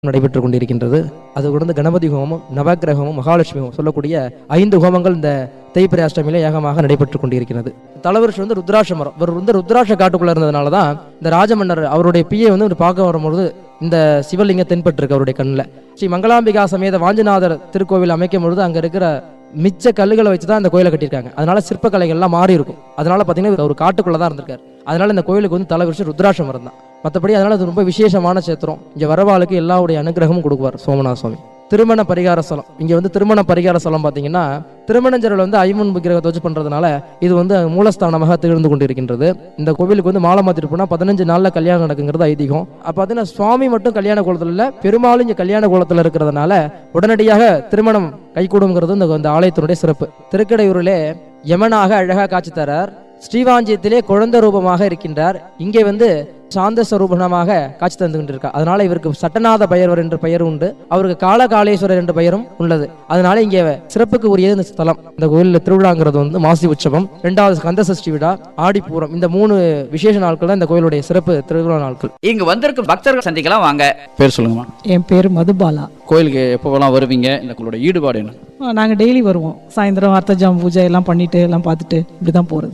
நடைபெற்றுக் கொண்டிருக்கின்றது. அது கூட கணபதி ஹோமம், நவக்கிரக ஹோமம், மகாலட்சுமி ஹோமம் சொல்லக்கூடிய 5 ஹோமங்கள் இந்த தேய்பிறை அஷ்டமியில ஏகமாக நடைபெற்றுக் கொண்டிருக்கிறது. தலவருஷம் ருத்ராட்ச மரம். இவர் ருத்ராட்ச காட்டுக்குள்ள இருந்ததுனால தான் இந்த ராஜமன்னர் அவருடைய பிஏ பார்க்க வரும்பொழுது இந்த சிவலிங்கம் தென்பட்டிருக்கு அவருடைய கண்ணில். ஸ்ரீ மங்களாம்பிகா சமேத வாஞ்சிநாதர் திருக்கோவில் அமைக்கும் பொழுது அங்க இருக்கிற மிச்ச கல்லுகளை வச்சுதான் இந்த கோயிலை கட்டியிருக்காங்க. அதனால சிற்பக்கலைகள்லாம் மாறி இருக்கும். அதனால பாத்தீங்கன்னா ஒரு காட்டுக்குள்ளதான் இருந்திருக்காரு. அதனால இந்த கோயிலுக்கு தலைவருஷம் ருத்ராட்ச மரம் தான். மற்றபடி அதனால அது ரொம்ப விசேஷமான சேத்திரம். இங்க வரவாளுக்கு எல்லாருடைய அனுகிரகமும் கொடுக்குவார் சோமநாத சுவாமி. திருமண பரிகார ஸ்தலம். இங்க திருமண பரிகார ஸ்தலம் பாத்தீங்கன்னா திருமணஞ்சரில் ஐமுன் விக்கிரகத்தை வச்சு பண்றதுனால இது மூலஸ்தானமாக திகழ்ந்து கொண்டிருக்கின்றது. இந்த கோவிலுக்கு மாலை மாத்திட்டு போனா 15 நாள்ல கல்யாணம் நடக்குங்கிறது ஐதீகம். அப்ப பாத்தீங்கன்னா சுவாமி மட்டும் கல்யாண கோலத்துல இல்ல, பெருமாளும் இங்க கல்யாண கோலத்துல இருக்கிறதுனால உடனடியாக திருமணம் கைகூடுங்கிறது இந்த ஆலயத்தினுடைய சிறப்பு. திருக்கடையூரிலே யமனாக அழகா காட்சி தரார். ஸ்ரீவாஞ்சியத்திலே குழந்தை ரூபமாக இருக்கின்றார். இங்கே சாந்த ஸ்வரூபமாக காட்சி தந்து கொண்டிருக்கார். அதனால இவருக்கு சட்டநாத பைரவர் என்ற பெயர் உண்டு. அவருக்கு காலகாலேஸ்வரர் என்ற பெயரும் உள்ளது. அதனால இங்கே சிறப்புக்கு உரியது இந்த ஸ்தலம். இந்த கோயிலில் திருவிழாங்கிறது மாசி உற்சவம், 2வது கந்த சஷ்டி விழா, ஆடிப்பூரம், இந்த 3 விசேஷ நாட்கள் தான் இந்த கோயிலுடைய சிறப்பு திருவிழா நாட்கள். இங்கு வந்திருக்கும் பக்தர்கள் சந்திக்கலாம் வாங்க. பேர் சொல்லுங்கம்மா. என் பேர் மதுபாலா. கோயிலுக்கு எப்போவெல்லாம் வருவீங்க? உங்களோட ஈடுபாடு என்ன? நாங்கள் டெய்லி வருவோம். சாயந்தரம் அர்த்தஜாம பூஜை எல்லாம் பண்ணிட்டு எல்லாம் பார்த்துட்டு இப்படிதான் போறது.